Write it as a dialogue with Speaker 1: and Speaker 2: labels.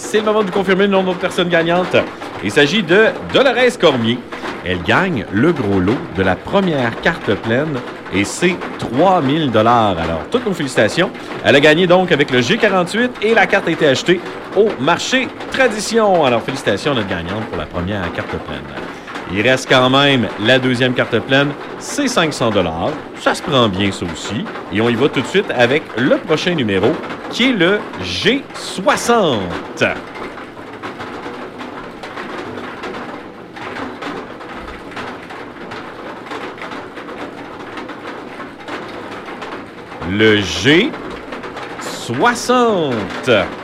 Speaker 1: c'est le moment de vous confirmer le nom de notre personne gagnante. Il s'agit de Dolores Cormier. Elle gagne le gros lot de la première carte pleine et c'est 3 000 $. Alors, toutes nos félicitations. Elle a gagné donc avec le G48 et la carte a été achetée au marché Tradition. Alors, félicitations à notre gagnante pour la première carte pleine. Il reste quand même la deuxième carte pleine, c'est 500 $. Ça se prend bien, ça aussi. Et on y va tout de suite avec le prochain numéro, qui est le G60. Le G60.